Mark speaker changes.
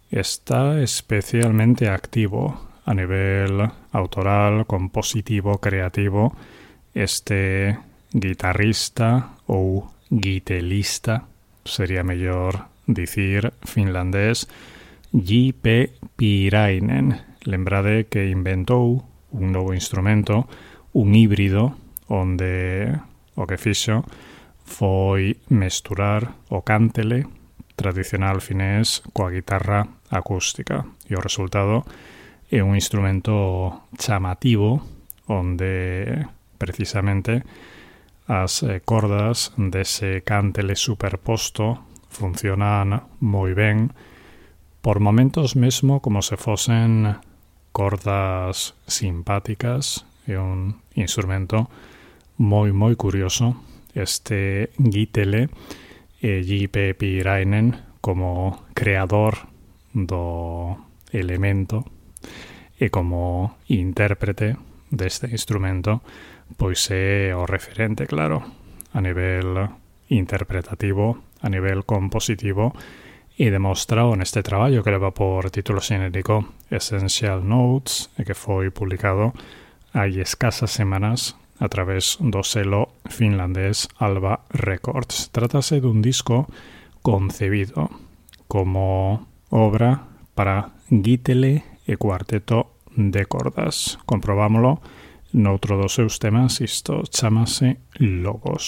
Speaker 1: está especialmente activo a nivel autoral, compositivo, creativo, este guitarrista ou guitelista, sería mellor dicir finlandés, J.P. Piirainen. Lembrade que inventou un novo instrumento, un híbrido, onde o que fixo foi mesturar o cántele tradicional finés coa guitarra acústica. E o resultado é un instrumento chamativo onde precisamente as cordas dese cántele superposto funcionan moi ben, por momentos mesmo como se fosen cordas simpáticas. É un instrumento moi curioso este guitele, e J.P. Piirainen como creador do elemento e como intérprete deste instrumento, pois é o referente, claro, a nivel interpretativo, a nivel compositivo, e demostrao neste traballo que leva por título xenérico Essential Notes e que foi publicado hai escasas semanas a través do selo finlandés Alba Records. Trátase dun disco concebido como obra para guitele e cuarteto de cordas. Comprobámolo noutro dos seus temas, isto chamase Logos.